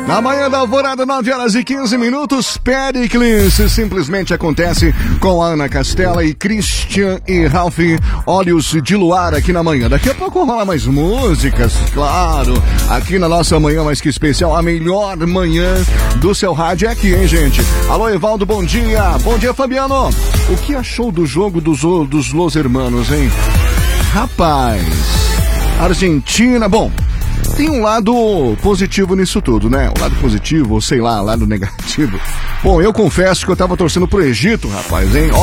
Na manhã da alvorada, 9h15, Pericles simplesmente acontece com a Ana Castela e Christian e Ralph, Olhos de Luar aqui na manhã. Daqui a pouco rola mais músicas, claro, aqui na nossa manhã mais que especial, a melhor manhã do seu rádio é aqui, hein, gente? Alô, Evaldo, bom dia. Bom dia, Fabiano. O que achou do jogo dos Los Hermanos, hein? Rapaz, Argentina, bom, tem um lado positivo nisso tudo, né? Um lado positivo, ou sei lá, um lado negativo. Bom, eu confesso que eu tava torcendo pro Egito, rapaz, hein?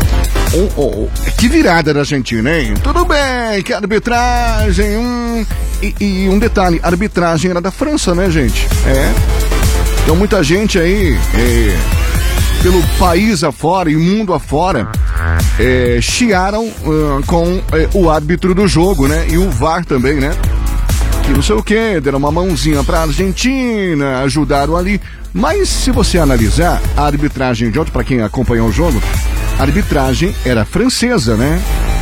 Que virada da Argentina, hein? Tudo bem, que arbitragem, e um detalhe, a arbitragem era da França, né, gente? Então muita gente aí, pelo país afora e mundo afora, chiaram com o árbitro do jogo, né? E o VAR também, né? Que não sei o que, deram uma mãozinha pra Argentina, ajudaram ali. Mas se você analisar a arbitragem de ontem, pra quem acompanhou o jogo, a arbitragem era francesa, né?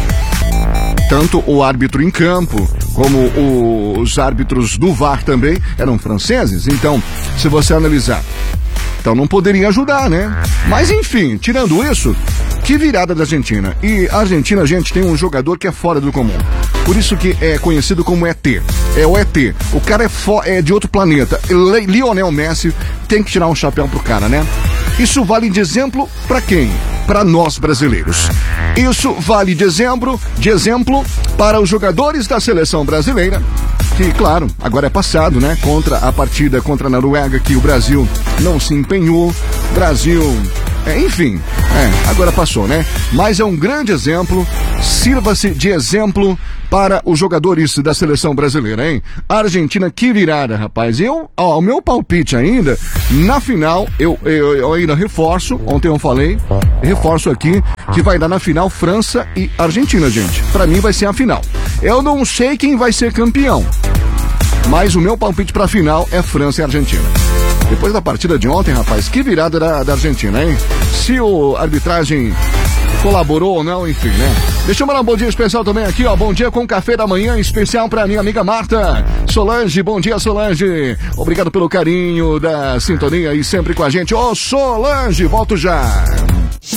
Tanto o árbitro em campo, como os árbitros do VAR também eram franceses. Então, se você analisar, então não poderia ajudar, né? Mas enfim, tirando isso, que virada da Argentina. E a Argentina, gente, tem um jogador que é fora do comum. Por isso que é conhecido como ET. É o ET. O cara é de outro planeta. Lionel Messi tem que tirar um chapéu pro cara, né? Isso vale de exemplo pra quem? Para nós brasileiros. Isso vale de exemplo para os jogadores da seleção brasileira, que, claro, agora é passado, né? Contra a partida contra a Noruega, que o Brasil não se empenhou. Brasil, enfim, agora passou, né? Mas é um grande exemplo, sirva-se de exemplo para os jogadores da seleção brasileira, hein? A Argentina, que virada, rapaz. O meu palpite ainda, na final, eu ainda reforço, ontem eu falei, reforço aqui, que vai dar na final França e Argentina, gente. Pra mim vai ser a final. Eu não sei quem vai ser campeão, mas o meu palpite pra final é França e Argentina. Depois da partida de ontem, rapaz, que virada da Argentina, hein? Se a arbitragem colaborou ou não, enfim, né? Deixa eu mandar um bom dia especial também aqui, ó. Bom dia com café da manhã especial pra minha amiga Marta Solange. Bom dia, Solange. Obrigado pelo carinho da sintonia e sempre com a gente. Ô, Solange, volto já.